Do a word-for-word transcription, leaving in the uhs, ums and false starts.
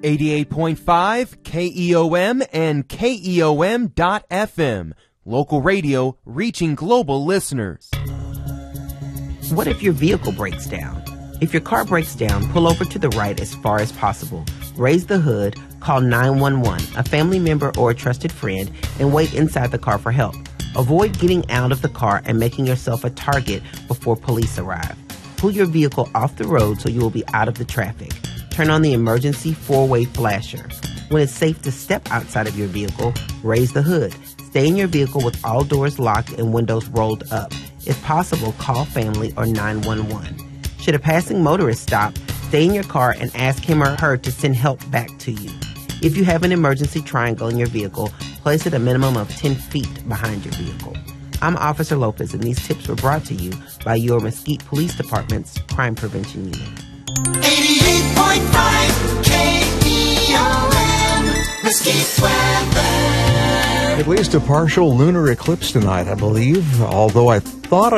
eighty-eight point five K E O M and K E O M dot F M. Local radio reaching global listeners. What if your vehicle breaks down? If your car breaks down, pull over to the right as far as possible. Raise the hood, call nine one one, a family member or a trusted friend, and wait inside the car for help. Avoid getting out of the car and making yourself a target before police arrive. Pull your vehicle off the road so you will be out of the traffic. Turn on the emergency four-way flasher. When it's safe to step outside of your vehicle, raise the hood. Stay in your vehicle with all doors locked and windows rolled up. If possible, call family or nine one one. Should a passing motorist stop, stay in your car and ask him or her to send help back to you. If you have an emergency triangle in your vehicle, place it a minimum of ten feet behind your vehicle. I'm Officer Lopez, and these tips were brought to you by your Mesquite Police Department's Crime Prevention Unit. eighty-eight point five K E O M, Mesquite weather. At least a partial lunar eclipse tonight, I believe, although I thought